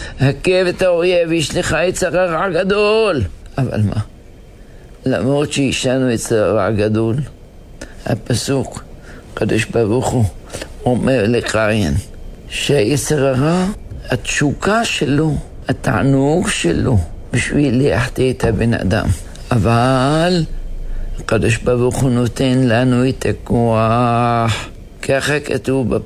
הכה את האויב, יש לך יצר הרע גדול. אבל מה? למרות שיש לנו יצר הרע גדול, הפסוק, הקדוש ברוך הוא אומר לקין, שהיצר הרע, התשוקה שלו, התענוג שלו, בשביל להחטיא את הבן אדם. אבל הקדוש ברוך הוא נותן לנו את הכוח. ככה כתוב